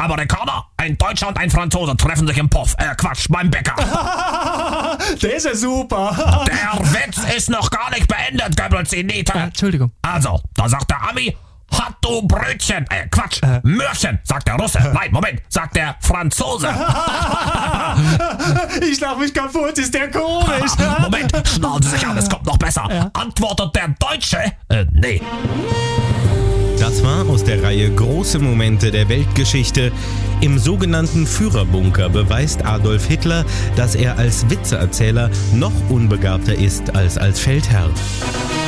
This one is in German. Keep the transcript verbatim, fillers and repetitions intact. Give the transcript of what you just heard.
Amerikaner, ein Deutscher und ein Franzose treffen sich im Puff. Äh, Quatsch, beim Bäcker. Der ist ja super. Der Witz ist noch gar nicht beendet, Goebbels die Niete. Äh, Entschuldigung. Also, da sagt der Ami, hat du Brötchen. Äh, Quatsch, Äh. Möhrchen, sagt der Russe. Nein, Moment, sagt der Franzose. Ich lach mich kaputt, ist der komisch. Moment, schnallen Sie sich an, es kommt noch besser. Ja. Antwortet der Deutsche, äh, nee. Das war aus der Reihe Große Momente der Weltgeschichte. Im sogenannten Führerbunker beweist Adolf Hitler, dass er als Witzeerzähler noch unbegabter ist als als Feldherr.